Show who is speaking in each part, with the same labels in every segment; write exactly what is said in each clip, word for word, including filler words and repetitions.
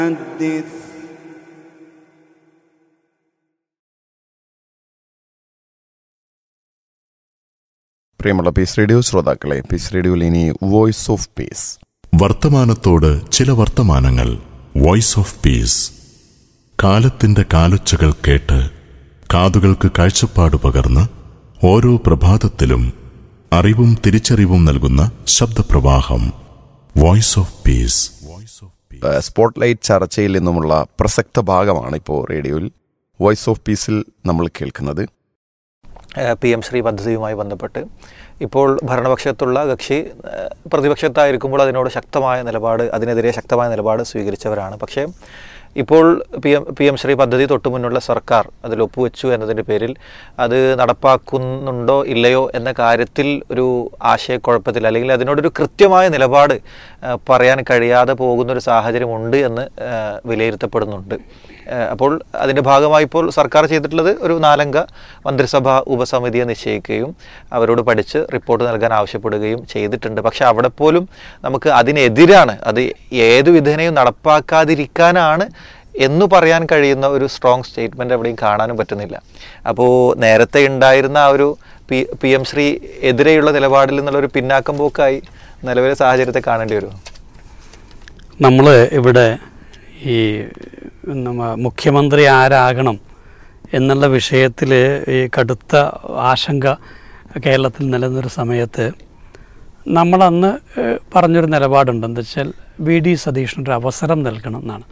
Speaker 1: പ്രിയമുള്ള piece radio ശ്രോതാക്കളെ, piece റേഡിയോയിൽ ഇനി വോയിസ് ഓഫ് പീസ്.
Speaker 2: വർത്തമാനത്തോട് ചില വർത്തമാനങ്ങൾ. Voice of peace. കാലത്തിന്റെ കാലൊച്ചകൾ കേട്ട് കാതുകൾക്ക് കാഴ്ചപ്പാട് പകർന്ന് ഓരോ പ്രഭാതത്തിലും അറിവും തിരിച്ചറിവും നൽകുന്ന ശബ്ദപ്രവാഹം. Voice of peace.
Speaker 1: സ്പോട്ട്ലൈറ്റ് ചർച്ചയിൽ നിന്നുമുള്ള പ്രസക്ത ഭാഗമാണ് ഇപ്പോൾ റേഡിയോയിൽ വോയിസ് ഓഫ് പീസിൽ നമ്മൾ കേൾക്കുന്നത്.
Speaker 3: പി എം ശ്രീ പദ്ധതിയുമായി ബന്ധപ്പെട്ട് ഇപ്പോൾ ഭരണപക്ഷത്തുള്ള കക്ഷി പ്രതിപക്ഷത്തായിരിക്കുമ്പോൾ അതിനോട് ശക്തമായ നിലപാട് അതിനെതിരെ ശക്തമായ നിലപാട് സ്വീകരിച്ചവരാണ്. പക്ഷേ ഇപ്പോൾ P M P M Shri പദ്ധതി തൊട്ടു മുന്നുള്ള സർക്കാർ അതിൽ ഒപ്പുവെച്ചു എന്നതിൻ്റെ പേരിൽ അത് നടപ്പാക്കുന്നുണ്ടോ ഇല്ലയോ എന്ന കാര്യത്തിൽ ഒരു ആശയക്കുഴപ്പത്തിൽ അല്ലെങ്കിൽ അതിനോടൊരു കൃത്യമായ നിലപാട് പറയാൻ കഴിയാതെ പോകുന്നൊരു സാഹചര്യമുണ്ട് എന്ന് വിലയിരുത്തപ്പെടുന്നുണ്ട്. അപ്പോൾ അതിൻ്റെ ഭാഗമായി ഇപ്പോൾ സർക്കാർ ചെയ്തിട്ടുള്ളത് ഒരു നാലംഗ മന്ത്രിസഭാ ഉപസമിതിയെ നിശ്ചയിക്കുകയും അവരോട് പഠിച്ച് റിപ്പോർട്ട് നൽകാൻ ആവശ്യപ്പെടുകയും ചെയ്തിട്ടുണ്ട്. പക്ഷെ അവിടെ പോലും നമുക്ക് അതിനെതിരാണ്, അത് ഏതു വിധേനയും നടപ്പാക്കാതിരിക്കാനാണ് എന്നു പറയാൻ കഴിയുന്ന ഒരു സ്ട്രോങ് സ്റ്റേറ്റ്മെൻറ്റ് എവിടെയും കാണാനും പറ്റുന്നില്ല. അപ്പോൾ നേരത്തെ ഉണ്ടായിരുന്ന ആ ഒരു പി പി എം ശ്രീ എതിരെയുള്ള നിലപാടിൽ നിന്നുള്ളൊരു പിന്നാക്കം പോക്കായി നിലവിലെ സാഹചര്യത്തെ കാണേണ്ടി വരും.
Speaker 4: നമ്മൾ ഇവിടെ ഈ മുഖ്യമന്ത്രി ആരാകണം എന്നുള്ള വിഷയത്തിൽ ഈ കടുത്ത ആശങ്ക കേരളത്തിൽ നിലനിന്നൊരു സമയത്ത് നമ്മളന്ന് പറഞ്ഞൊരു നിലപാടുണ്ട്. എന്താ വെച്ചാൽ വി ഡി സതീഷിനൊരു അവസരം നൽകണം എന്നാണ്.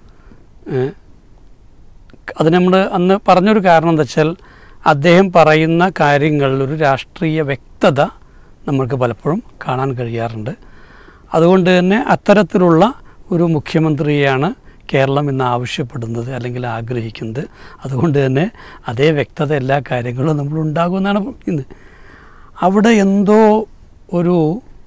Speaker 4: അത് നമ്മൾ അന്ന് പറഞ്ഞൊരു കാരണം എന്താ വെച്ചാൽ അദ്ദേഹം പറയുന്ന കാര്യങ്ങളിലൊരു രാഷ്ട്രീയ വ്യക്തത നമ്മൾക്ക് പലപ്പോഴും കാണാൻ കഴിയാറുണ്ട്. അതുകൊണ്ട് തന്നെ അത്തരത്തിലുള്ള ഒരു മുഖ്യമന്ത്രിയെയാണ് കേരളം ഇന്ന് ആവശ്യപ്പെടുന്നത് അല്ലെങ്കിൽ ആഗ്രഹിക്കുന്നത്. അതുകൊണ്ട് തന്നെ അതേ വ്യക്തത എല്ലാ കാര്യങ്ങളും നമ്മളുണ്ടാകുമെന്നാണ് ഇന്ന്. അവിടെ എന്തോ ഒരു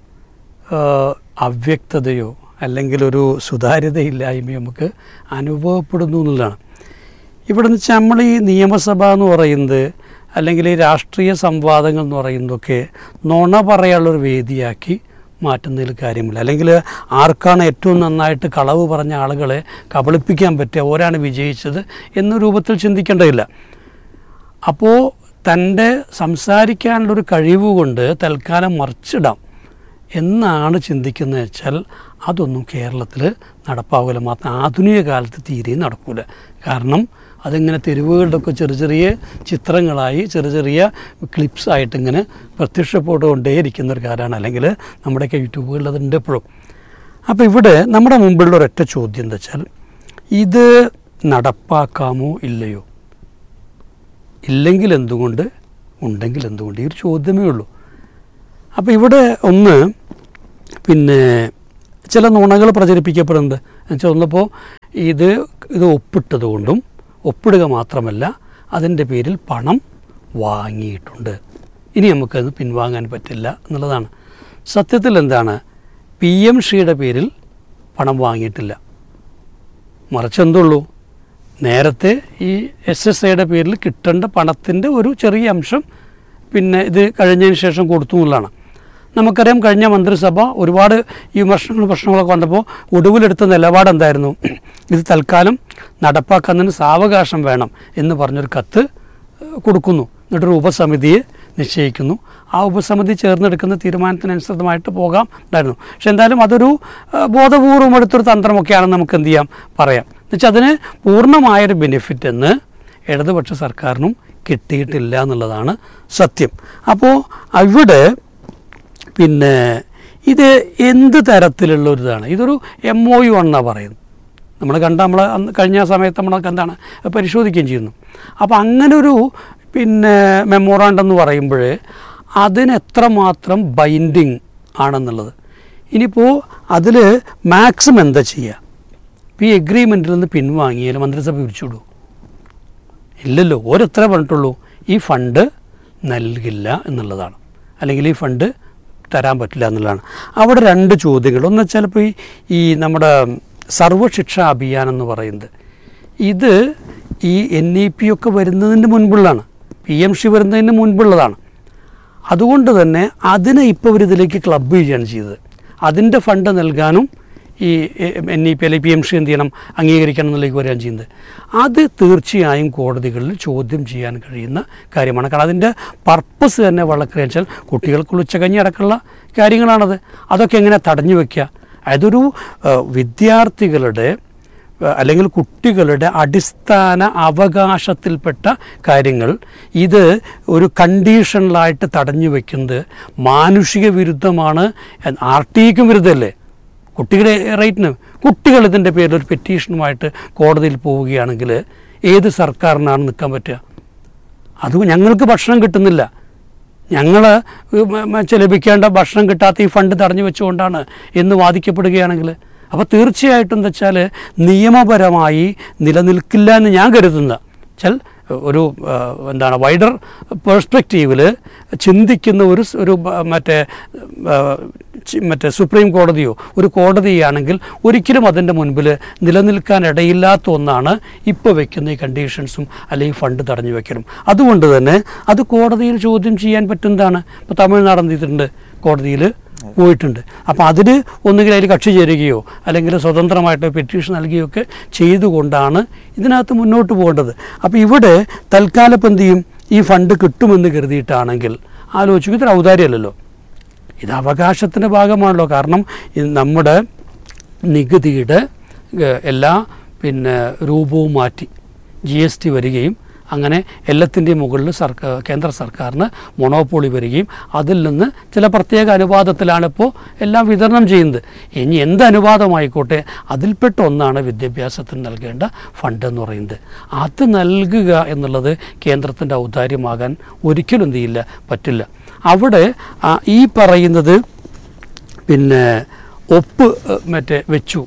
Speaker 4: അവ്യക്തതയോ അല്ലെങ്കിൽ ഒരു സുതാര്യതയില്ലായ്മയോ നമുക്ക് അനുഭവപ്പെടുന്നു എന്നുള്ളതാണ്. ഇവിടെ നിന്ന് വെച്ചാൽ നമ്മൾ ഈ നിയമസഭ എന്ന് പറയുന്നത് അല്ലെങ്കിൽ ഈ രാഷ്ട്രീയ സംവാദങ്ങൾ എന്ന് പറയുന്നതൊക്കെ നുണ പറയാനുള്ളൊരു വേദിയാക്കി മാറ്റുന്നതിൽ കാര്യമില്ല. അല്ലെങ്കിൽ ആർക്കാണ് ഏറ്റവും നന്നായിട്ട് കളവ് പറഞ്ഞ ആളുകളെ കബളിപ്പിക്കാൻ പറ്റുക, ഓരാണ് വിജയിച്ചത് എന്ന രൂപത്തിൽ ചിന്തിക്കേണ്ടതില്ല. അപ്പോൾ തൻ്റെ സംസാരിക്കാനുള്ളൊരു കഴിവ് കൊണ്ട് തൽക്കാലം മറിച്ചിടാം എന്നാണ് ചിന്തിക്കുന്നത് വെച്ചാൽ അതൊന്നും കേരളത്തിൽ നടപ്പാവില്ല. മാത്രം ആധുനിക കാലത്ത് തീരെയും നടക്കില്ല. കാരണം അതിങ്ങനെ തെരുവുകളിലൊക്കെ ചെറിയ ചെറിയ ചിത്രങ്ങളായി ചെറിയ ചെറിയ ക്ലിപ്സായിട്ട് ഇങ്ങനെ പ്രത്യക്ഷപ്പെട്ടുകൊണ്ടേയിരിക്കുന്ന ഒരു കാലമാണ്. അല്ലെങ്കിൽ നമ്മുടെയൊക്കെ യൂട്യൂബുകളിൽ അതുണ്ട് എപ്പോഴും. അപ്പോൾ ഇവിടെ നമ്മുടെ മുമ്പിലുള്ള ഒരൊറ്റ ചോദ്യം എന്താ വെച്ചാൽ ഇത് നടപ്പാക്കാമോ ഇല്ലയോ, ഇല്ലെങ്കിൽ എന്തുകൊണ്ട്, ഉണ്ടെങ്കിൽ എന്തുകൊണ്ട്, ഈ ഒരു ചോദ്യമേ ഉള്ളൂ. അപ്പോൾ ഇവിടെ ഒന്ന് പിന്നെ ചില നുണകൾ പ്രചരിപ്പിക്കപ്പെടുന്നുണ്ട്. എന്നുവെച്ചാൽ ഒന്നിപ്പോൾ ഇത് ഇത് ഒപ്പിട്ടത് കൊണ്ടും ഒപ്പിടുക മാത്രമല്ല അതിൻ്റെ പേരിൽ പണം വാങ്ങിയിട്ടുണ്ട്, ഇനി നമുക്കത് പിൻവാങ്ങാൻ പറ്റില്ല എന്നുള്ളതാണ്. സത്യത്തിൽ എന്താണ്, പി എം ശ്രീയുടെ പേരിൽ പണം വാങ്ങിയിട്ടില്ല. മറിച്ച് എന്തുള്ളൂ, നേരത്തെ ഈ എസ് എസ് ഐയുടെ പേരിൽ കിട്ടേണ്ട പണത്തിൻ്റെ ഒരു ചെറിയ അംശം പിന്നെ ഇത് കഴിഞ്ഞതിന് ശേഷം കൊടുത്തു എന്നുള്ളതാണ്. നമുക്കറിയാം കഴിഞ്ഞ മന്ത്രിസഭ ഒരുപാട് ഈ വിമർശനങ്ങളും പ്രശ്നങ്ങളൊക്കെ വന്നപ്പോൾ ഒടുവിലെടുത്ത നിലപാട് എന്തായിരുന്നു, ഇത് തൽക്കാലം നടപ്പാക്കുന്നതിന് സാവകാശം വേണം എന്ന് പറഞ്ഞൊരു കത്ത് കൊടുക്കുന്നു. എന്നിട്ടൊരു ഉപസമിതിയെ നിശ്ചയിക്കുന്നു. ആ ഉപസമിതി ചേർന്നെടുക്കുന്ന തീരുമാനത്തിനനുസൃതമായിട്ട് പോകാം ഉണ്ടായിരുന്നു. പക്ഷെ എന്തായാലും അതൊരു ബോധപൂർവം എടുത്തൊരു തന്ത്രമൊക്കെയാണെന്ന് നമുക്ക് എന്ത് ചെയ്യാം പറയാം. എന്നുവെച്ചാൽ അതിന് പൂർണ്ണമായൊരു ബെനിഫിറ്റ് എന്ന് ഇടതുപക്ഷ സർക്കാരിനും കിട്ടിയിട്ടില്ല എന്നുള്ളതാണ് സത്യം. അപ്പോൾ ഇവിടെ പിന്നെ ഇത് എന്ത് തരത്തിലുള്ളൊരിതാണ്, ഇതൊരു എം ഒ യു ആണെന്നാണ് പറയുന്നത്. നമ്മൾ കണ്ട നമ്മൾ അന്ന് കഴിഞ്ഞ സമയത്ത് നമ്മളൊക്കെ എന്താണ് പരിശോധിക്കുകയും ചെയ്യുന്നു. അപ്പോൾ അങ്ങനൊരു പിന്നെ മെമ്മോറാണ്ടം എന്ന് പറയുമ്പോൾ അതിന് എത്രമാത്രം ബൈൻഡിങ് ആണെന്നുള്ളത്. ഇനിയിപ്പോൾ അതിൽ മാക്സിമം എന്താ ചെയ്യുക, ഈ എഗ്രിമെൻറ്റിൽ നിന്ന് പിൻവാങ്ങിയാൽ മന്ത്രിസഭ പിരിച്ചുവിടുമോ? ഇല്ലല്ലോ. ഓരെത്ര പറഞ്ഞിട്ടുള്ളൂ, ഈ ഫണ്ട് നൽകില്ല എന്നുള്ളതാണ്, അല്ലെങ്കിൽ ഈ ഫണ്ട് തരാൻ പറ്റില്ല എന്നുള്ളതാണ്. അവിടെ രണ്ട് ചോദ്യങ്ങൾ. ഒന്ന് വെച്ചാൽ ഇപ്പോൾ ഈ ഈ നമ്മുടെ സർവശിക്ഷാ അഭിയാൻ എന്ന് പറയുന്നത് ഇത് ഈ എൻ ഇ പി ഒക്കെ വരുന്നതിന് മുൻപുള്ളതാണ്, പി എം ശ്രീ വരുന്നതിന് മുൻപുള്ളതാണ്. അതുകൊണ്ട് തന്നെ അതിനെ ഇപ്പോൾ ഇവരിതിലേക്ക് ക്ലബ് ചെയ്യുകയാണ് ചെയ്തത്. അതിൻ്റെ ഫണ്ട് നൽകാനും ഈ എൻ ഇ പി അല്ലെങ്കിൽ പി എം സി എന്ത് ചെയ്യണം, അംഗീകരിക്കണം എന്നുള്ളതിലേക്ക് വരികയാണ് ചെയ്യുന്നത്. അത് തീർച്ചയായും കോടതികളിൽ ചോദ്യം ചെയ്യാൻ കഴിയുന്ന കാര്യമാണ്. കാരണം അതിൻ്റെ പർപ്പസ് തന്നെ വളരെ ക്ലിയർ വെച്ചാൽ കുട്ടികൾക്കുള്ള ഉച്ചകഞ്ഞി അടക്കമുള്ള കാര്യങ്ങളാണത്. അതൊക്കെ എങ്ങനെ തടഞ്ഞു വയ്ക്കുക? അതൊരു വിദ്യാർത്ഥികളുടെ അല്ലെങ്കിൽ കുട്ടികളുടെ അടിസ്ഥാന അവകാശത്തിൽപ്പെട്ട കാര്യങ്ങൾ ഇത് ഒരു കണ്ടീഷണലായിട്ട് തടഞ്ഞു വയ്ക്കുന്നത് മാനുഷിക വിരുദ്ധമാണ്. ആർ ടിക്കും വിരുദ്ധമല്ലേ? കുട്ടികളുടെ റൈറ്റിന് കുട്ടികൾ ഇതിൻ്റെ പേരിൽ ഒരു പെറ്റീഷനുമായിട്ട് കോടതിയിൽ പോവുകയാണെങ്കിൽ ഏത് സർക്കാരിനാണ് നിൽക്കാൻ പറ്റുക? അത് ഞങ്ങൾക്ക് ഭക്ഷണം കിട്ടുന്നില്ല, ഞങ്ങൾ ലഭിക്കേണ്ട ഭക്ഷണം കിട്ടാത്ത ഈ ഫണ്ട് തടഞ്ഞു വെച്ചുകൊണ്ടാണ് എന്ന് വാദിക്കപ്പെടുകയാണെങ്കിൽ അപ്പോൾ തീർച്ചയായിട്ടും എന്താ വെച്ചാൽ നിയമപരമായി നിലനിൽക്കില്ല എന്ന് ഞാൻ കരുതുന്ന വെച്ചാൽ ഒരു എന്താണ് വൈഡർ പേഴ്സ്പെക്റ്റീവിൽ ചിന്തിക്കുന്ന ഒരു ഒരു മറ്റേ മറ്റേ സുപ്രീം കോടതിയോ ഒരു കോടതിയാണെങ്കിൽ ഒരിക്കലും അതിൻ്റെ മുൻപിൽ നിലനിൽക്കാൻ ഇടയില്ലാത്ത ഒന്നാണ് ഇപ്പോൾ വെക്കുന്ന ഈ കണ്ടീഷൻസും അല്ലെങ്കിൽ ഫണ്ട് തടഞ്ഞു വെക്കലും. അതുകൊണ്ട് തന്നെ അത് കോടതിയിൽ ചോദ്യം ചെയ്യാൻ പറ്റുന്നതാണ്. ഇപ്പോൾ തമിഴ്നാട് എന്ത് ചെയ്തിട്ടുണ്ട്, കോടതിയിൽ പോയിട്ടുണ്ട്. അപ്പോൾ അതിന് ഒന്നുകിൽ അതിൽ കക്ഷി ചേരുകയോ അല്ലെങ്കിൽ സ്വതന്ത്രമായിട്ട് പെറ്റീഷൻ നൽകുകയൊക്കെ ചെയ്തുകൊണ്ടാണ് ഇതിനകത്ത് മുന്നോട്ട് പോകേണ്ടത്. അപ്പോൾ ഇവിടെ തൽക്കാലം എന്ത് ചെയ്യും, ഈ ഫണ്ട് കിട്ടുമെന്ന് കരുതിയിട്ടാണെങ്കിൽ ആലോചിക്കും, ഇതൊരു ഔദാര്യമല്ലല്ലോ, ഇത് അവകാശത്തിൻ്റെ ഭാഗമാണല്ലോ. കാരണം നമ്മുടെ നികുതിയുടെ എല്ലാ പിന്നെ രൂപവും മാറ്റി ജി എസ് ടി വരികയും അങ്ങനെ എല്ലാത്തിൻ്റെയും മുകളിൽ സർക്കാർ കേന്ദ്ര സർക്കാരിന് മൊണോപ്പൊളി വരികയും അതിൽ നിന്ന് ചില പ്രത്യേക അനുപാതത്തിലാണ് ഇപ്പോൾ എല്ലാം വിതരണം ചെയ്യുന്നത്. ഇനി എന്ത് അനുപാതമായിക്കോട്ടെ അതിൽപ്പെട്ട ഒന്നാണ് വിദ്യാഭ്യാസത്തിന് നൽകേണ്ട ഫണ്ട് എന്ന് പറയുന്നത്. അത് നൽകുക എന്നുള്ളത് കേന്ദ്രത്തിൻ്റെ ഔദാര്യമാകാൻ ഒരിക്കലും എന്ത് ചെയ്യില്ല, പറ്റില്ല. അവിടെ ഈ പറയുന്നത് പിന്നെ ഒപ്പ് മറ്റേ വെച്ചു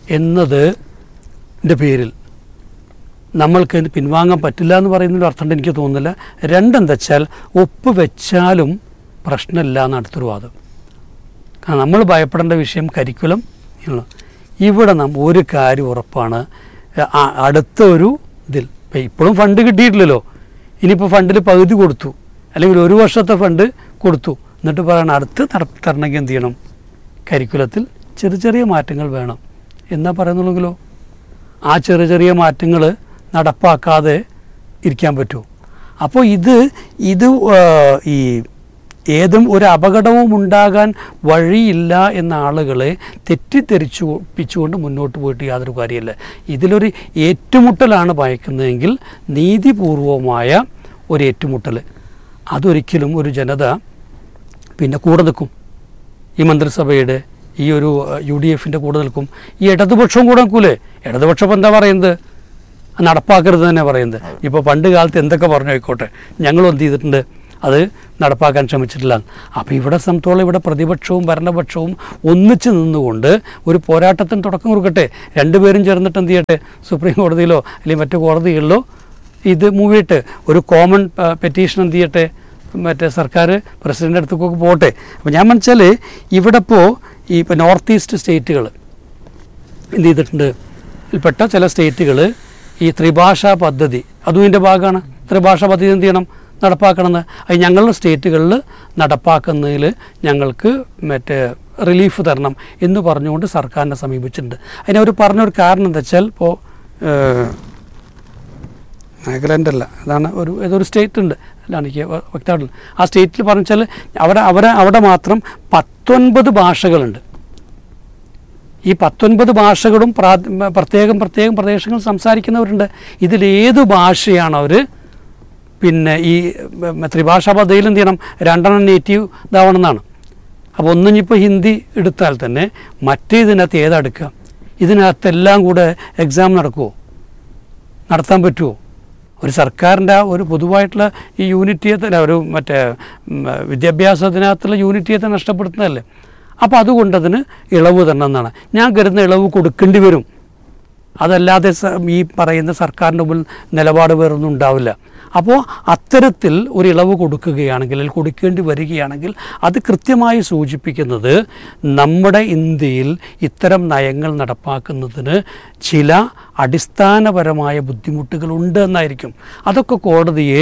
Speaker 4: എന്നതിൻ്റെ പേരിൽ നമ്മൾക്ക് പിൻവാങ്ങാൻ പറ്റില്ല എന്ന് പറയുന്നതിൻ്റെ അർത്ഥം എനിക്ക് തോന്നുന്നില്ല. രണ്ടെന്താ വെച്ചാൽ ഒപ്പ് വെച്ചാലും പ്രശ്നമില്ല എന്ന് അടുത്തൊരു വാദം. കാരണം നമ്മൾ ഭയപ്പെടേണ്ട വിഷയം കരിക്കുലം. ഇവിടെ നാം ഒരു കാര്യം ഉറപ്പാണ്, അടുത്ത ഒരു ഇതിൽ ഇപ്പം ഇപ്പോഴും ഫണ്ട് കിട്ടിയിട്ടില്ലല്ലോ, ഇനിയിപ്പോൾ ഫണ്ടിൽ പകുതി കൊടുത്തു അല്ലെങ്കിൽ ഒരു വർഷത്തെ ഫണ്ട് കൊടുത്തു, എന്നിട്ട് പറയണം അടുത്ത് തരണമെങ്കിൽ എന്ത് ചെയ്യണം, കരിക്കുലത്തിൽ ചെറിയ ചെറിയ മാറ്റങ്ങൾ വേണം എന്നാ പറയുന്നുള്ളെങ്കിലോ ആ ചെറിയ ചെറിയ മാറ്റങ്ങൾ നടപ്പാക്കാതെ ഇരിക്കാൻ പറ്റുമോ? അപ്പോൾ ഇത് ഇത് ഈ ഏതും ഒരു അപകടവും ഉണ്ടാകാൻ വഴിയില്ല എന്ന ആളുകളെ തെറ്റിദ്ധരിച്ചുപ്പിച്ചുകൊണ്ട് മുന്നോട്ട് പോയിട്ട് യാതൊരു കാര്യമില്ല. ഇതിലൊരു ഏറ്റുമുട്ടലാണ് ഭയക്കുന്നതെങ്കിൽ നീതിപൂർവമായ ഒരു ഏറ്റുമുട്ടൽ അതൊരിക്കലും ഒരു ജനത പിന്നെ കൂടെ നിൽക്കും. ഈ മന്ത്രിസഭയുടെ ഈ ഒരു യു ഡി എഫിൻ്റെ കൂടെ നിൽക്കും. ഈ ഇടതുപക്ഷവും കൂടെ നിൽക്കൂലേ? ഇടതുപക്ഷം എന്താ പറയുന്നത്, നടപ്പാക്കരുത് തന്നെ പറയുന്നത്. ഇപ്പോൾ പണ്ട് കാലത്ത് എന്തൊക്കെ പറഞ്ഞു ആയിക്കോട്ടെ, ഞങ്ങളും എന്ത് ചെയ്തിട്ടുണ്ട്, അത് നടപ്പാക്കാൻ ശ്രമിച്ചിട്ടില്ല. അപ്പോൾ ഇവിടെ സംബന്ധിച്ചോളം ഇവിടെ പ്രതിപക്ഷവും ഭരണപക്ഷവും ഒന്നിച്ച് നിന്നുകൊണ്ട് ഒരു പോരാട്ടത്തിന് തുടക്കം കൊടുക്കട്ടെ. രണ്ടുപേരും ചേർന്നിട്ട് എന്ത് ചെയ്യട്ടെ, സുപ്രീം കോടതിയിലോ അല്ലെങ്കിൽ മറ്റു കോടതികളിലോ ഇത് മൂവിയിട്ട് ഒരു കോമൺ പെറ്റീഷൻ എന്ത് ചെയ്യട്ടെ, മറ്റേ സർക്കാർ പ്രസിഡൻ്റ് അടുത്തേക്കൊക്കെ പോട്ടെ. അപ്പോൾ ഞാൻ മനസ്സിൽ ഇവിടെ ഇപ്പോൾ ഈ ഇപ്പോൾ നോർത്ത് ഈസ്റ്റ് സ്റ്റേറ്റുകൾ എന്ത് ചെയ്തിട്ടുണ്ട്, ഇതിൽപ്പെട്ട ചില സ്റ്റേറ്റുകൾ ഈ ത്രിഭാഷാ പദ്ധതി അതും ഇതിൻ്റെ ഭാഗമാണ്. ത്രിഭാഷാ പദ്ധതി എന്ത് ചെയ്യണം, നടപ്പാക്കണമെന്ന്. അത് ഞങ്ങളുടെ സ്റ്റേറ്റുകളിൽ നടപ്പാക്കുന്നതിൽ ഞങ്ങൾക്ക് മറ്റേ റിലീഫ് തരണം എന്ന് പറഞ്ഞുകൊണ്ട് സർക്കാരിനെ സമീപിച്ചിട്ടുണ്ട്. അതിനവർ പറഞ്ഞൊരു കാരണം എന്താ വെച്ചാൽ ഇപ്പോൾ നാഗാലാൻഡ് അല്ല, അതാണ് ഒരു ഏതൊരു സ്റ്റേറ്റ് ഉണ്ട് അല്ലാണ് എനിക്ക് വ്യക്തമായിട്ടില്ല. ആ സ്റ്റേറ്റിൽ പറഞ്ഞാൽ അവിടെ അവരെ അവിടെ മാത്രം പത്തൊൻപത് ഭാഷകളുണ്ട്. ഈ പത്തൊൻപത് ഭാഷകളും പ്രാ പ്രത്യേകം പ്രത്യേകം പ്രദേശങ്ങൾ സംസാരിക്കുന്നവരുണ്ട്. ഇതിലേത് ഭാഷയാണ് അവർ പിന്നെ ഈ ത്രിഭാഷാ പദ്ധതിയിൽ എന്ത് ചെയ്യണം, രണ്ടെണ്ണം നേറ്റീവ് ഇതാവണമെന്നാണ്. അപ്പോൾ ഒന്നിപ്പോൾ ഹിന്ദി എടുത്താൽ തന്നെ മറ്റേ ഇതിനകത്ത് ഏതെടുക്കുക, ഇതിനകത്തെല്ലാം കൂടെ എക്സാം നടക്കുമോ, നടത്താൻ പറ്റുമോ? ഒരു സർക്കാരിൻ്റെ ഒരു പൊതുവായിട്ടുള്ള ഈ യൂണിറ്റിയെ തന്നെ ഒരു മറ്റേ വിദ്യാഭ്യാസത്തിനകത്തുള്ള യൂണിറ്റിയെ തന്നെ നഷ്ടപ്പെടുത്തുന്നതല്ലേ. അപ്പോൾ അതുകൊണ്ടതിന് ഇളവ് തരണമെന്നാണ് ഞാൻ കരുതുന്ന. ഇളവ് കൊടുക്കേണ്ടി വരും, അതല്ലാതെ ഈ പറയുന്ന സർക്കാരിൻ്റെ മുമ്പിൽ നിലപാട് വേറൊന്നും ഉണ്ടാവില്ല. അപ്പോൾ അത്തരത്തിൽ ഒരു ഇളവ് കൊടുക്കുകയാണെങ്കിൽ അല്ലെങ്കിൽ കൊടുക്കേണ്ടി വരികയാണെങ്കിൽ അത് കൃത്യമായി സൂചിപ്പിക്കുന്നത് നമ്മുടെ ഇന്ത്യയിൽ ഇത്തരം നയങ്ങൾ നടപ്പാക്കുന്നതിന് ചില അടിസ്ഥാനപരമായ ബുദ്ധിമുട്ടുകളുണ്ട് എന്നായിരിക്കും. അതൊക്കെ കോടതിയെ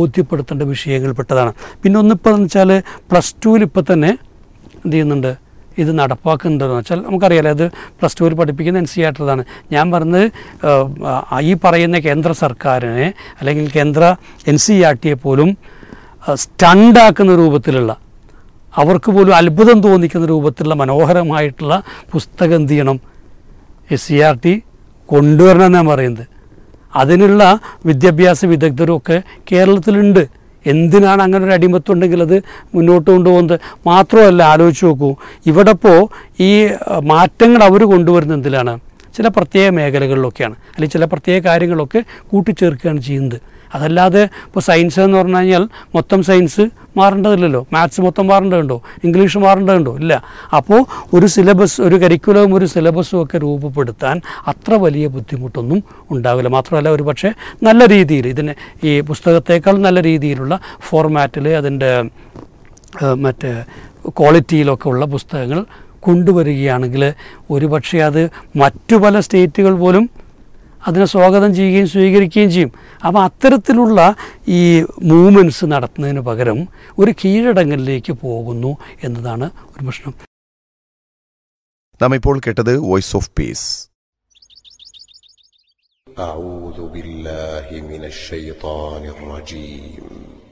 Speaker 4: ബോധ്യപ്പെടുത്തേണ്ട വിഷയങ്ങളിൽപ്പെട്ടതാണ്. പിന്നെ ഒന്നിപ്പോൾ എന്ന് വെച്ചാൽ പ്ലസ് ടുവിൽ ഇപ്പോൾ തന്നെ എന്ത് ചെയ്യുന്നുണ്ട്, ഇത് നടപ്പാക്കുന്നുണ്ടെന്ന് വെച്ചാൽ നമുക്കറിയാലോ, അത് പ്ലസ് ടുവിൽ പഠിപ്പിക്കുന്ന എൻ സി ആർ ടിതാണ്. ഞാൻ പറഞ്ഞത് ഈ പറയുന്ന കേന്ദ്ര സർക്കാരിനെ അല്ലെങ്കിൽ കേന്ദ്ര എൻ സി ആർ ടിയെ പോലും സ്റ്റണ്ടാക്കുന്ന രൂപത്തിലുള്ള, അവർക്ക് പോലും അത്ഭുതം തോന്നിക്കുന്ന രൂപത്തിലുള്ള മനോഹരമായിട്ടുള്ള പുസ്തകം എന്ത് ചെയ്യണം, എസ് സി ആർ ടി കൊണ്ടുവരണം എന്നാണ് പറയുന്നത്. അതിനുള്ള വിദ്യാഭ്യാസ വിദഗ്ധരും ഒക്കെ കേരളത്തിലുണ്ട്. എന്തിനാണ് അങ്ങനെ ഒരു അടിമത്തുണ്ടെങ്കിൽ അത് മുന്നോട്ട് കൊണ്ടുപോകുന്നത്? മാത്രമല്ല, ആലോചിച്ച് നോക്കൂ, ഇവിടെ ഇപ്പോൾ ഈ മാറ്റങ്ങൾ അവർ കൊണ്ടുവരുന്നത് എന്തിലാണ്? ചില പ്രത്യേക മേഖലകളിലൊക്കെയാണ്, അല്ലെങ്കിൽ ചില പ്രത്യേക കാര്യങ്ങളൊക്കെ കൂട്ടിച്ചേർക്കുകയാണ് ചെയ്യുന്നത്. അതല്ലാതെ ഇപ്പോൾ സയൻസ് എന്ന് പറഞ്ഞു കഴിഞ്ഞാൽ മൊത്തം സയൻസ് മാറേണ്ടതില്ലല്ലോ. മാത്സ് മൊത്തം മാറേണ്ടതുണ്ടോ? ഇംഗ്ലീഷ് മാറേണ്ടതുണ്ടോ? ഇല്ല. അപ്പോൾ ഒരു സിലബസ്, ഒരു കരിക്കുലവും ഒരു സിലബസും ഒക്കെ രൂപപ്പെടുത്താൻ അത്ര വലിയ ബുദ്ധിമുട്ടൊന്നും ഉണ്ടാവില്ല. മാത്രമല്ല, ഒരു പക്ഷേ നല്ല രീതിയിൽ ഇതിന് ഈ പുസ്തകത്തേക്കാൾ നല്ല രീതിയിലുള്ള ഫോർമാറ്റിൽ അതിൻ്റെ മറ്റേ ക്വാളിറ്റിയിലൊക്കെ ഉള്ള പുസ്തകങ്ങൾ കൊണ്ടുവരികയാണെങ്കിൽ ഒരു പക്ഷേ അത് മറ്റു പല സ്റ്റേറ്റുകൾ പോലും അതിനെ സ്വാഗതം ചെയ്യുകയും സ്വീകരിക്കുകയും ചെയ്യും. അപ്പോൾ അത്തരത്തിലുള്ള ഈ മൂവ്മെൻറ്റ്സ് നടത്തുന്നതിന് പകരം ഒരു കീഴടങ്ങലിലേക്ക് പോകുന്നു എന്നതാണ് ഒരു പ്രശ്നം.
Speaker 1: നാം ഇപ്പോൾ കേട്ടത് വോയിസ് ഓഫ് പീസ്.
Speaker 5: أعوذ بالله من الشيطان الرجيم